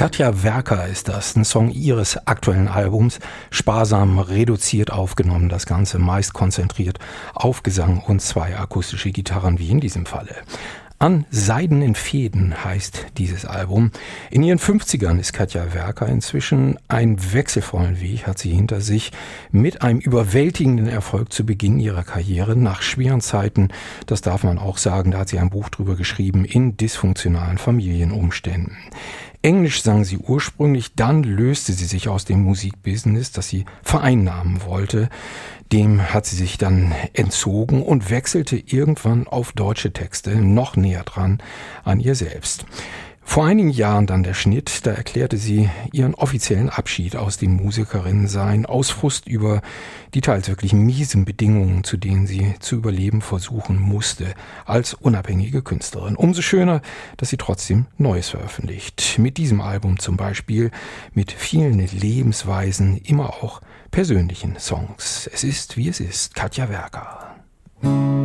Katja Werker ist das, ein Song ihres aktuellen Albums, sparsam reduziert aufgenommen, das Ganze meist konzentriert auf Gesang und 2 akustische Gitarren, wie in diesem Falle. An seidenen Fäden heißt dieses Album. In ihren 50ern ist Katja Werker inzwischen. Einen wechselvollen Weg hat sie hinter sich. Mit einem überwältigenden Erfolg zu Beginn ihrer Karriere nach schweren Zeiten, das darf man auch sagen, da hat sie ein Buch drüber geschrieben, in dysfunktionalen Familienumständen. Englisch sang sie ursprünglich, dann löste sie sich aus dem Musikbusiness, das sie vereinnahmen wollte. Dem hat sie sich dann entzogen und wechselte irgendwann auf deutsche Texte, noch näher dran an ihr selbst. Vor einigen Jahren dann der Schnitt, da erklärte sie ihren offiziellen Abschied aus dem Musikerinnensein aus Frust über die teils wirklich miesen Bedingungen, zu denen sie zu überleben versuchen musste als unabhängige Künstlerin. Umso schöner, dass sie trotzdem Neues veröffentlicht. Mit diesem Album zum Beispiel, mit vielen Lebensweisen, immer auch persönlichen Songs. Es ist, wie es ist. Katja Werker.